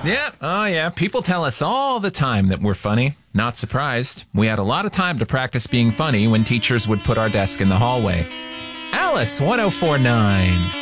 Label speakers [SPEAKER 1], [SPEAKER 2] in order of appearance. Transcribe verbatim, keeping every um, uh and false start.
[SPEAKER 1] Yeah, oh yeah. People tell us all the time that we're funny. Not surprised. We had a lot of time to practice being funny when teachers would put our desk in the hallway. Alice, one oh four nine.